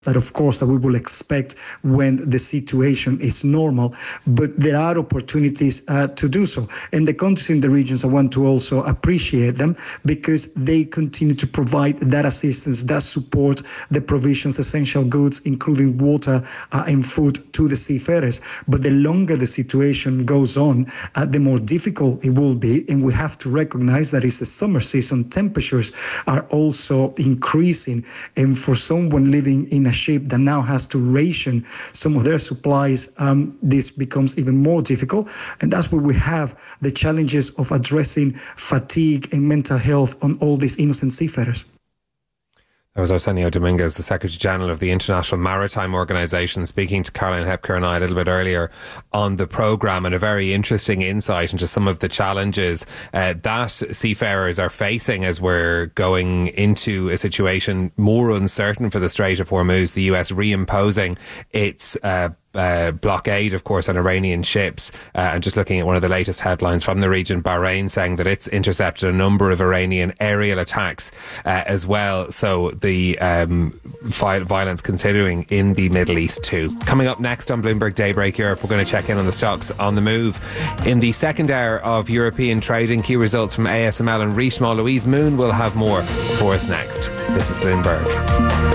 that of course that we will expect when the situation is normal, but there are opportunities to do so. And the countries in the regions, I want to also appreciate them because they continue to provide that assistance, that support, the provisions, essential goods, including water and food to the seafarers. But the longer the situation goes on, the more difficult it will be. And we have to recognize that it's the summer season, temperatures are also increasing. And for someone living in a ship that now has to ration some of their supplies, this becomes even more difficult. And that's where we have the challenges of addressing fatigue and mental health on all these innocent seafarers. That was Arsenio Dominguez, the Secretary General of the International Maritime Organization, speaking to Caroline Hepker and I a little bit earlier on the programme, and a very interesting insight into some of the challenges that seafarers are facing as we're going into a situation more uncertain for the Strait of Hormuz, the US reimposing its blockade, of course, on Iranian ships. And just looking at one of the latest headlines from the region, Bahrain saying that it's intercepted a number of Iranian aerial attacks as well. So the violence continuing in the Middle East too. Coming up next on Bloomberg Daybreak Europe, we're going to check in on the stocks on the move. In the second hour of European trading, key results from ASML and Richemont. Louise Moon will have more for us next. This is Bloomberg.